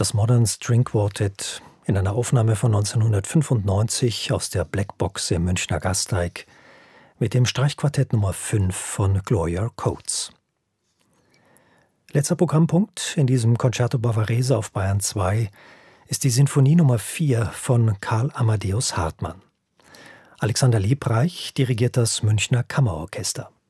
Das Modern String Quartet in einer Aufnahme von 1995 aus der Blackbox im Münchner Gasteig mit dem Streichquartett Nummer 5 von Gloria Coates. Letzter Programmpunkt in diesem Concerto Bavarese auf Bayern 2 ist die Sinfonie Nummer 4 von Karl Amadeus Hartmann. Alexander Liebreich dirigiert das Münchner Kammerorchester.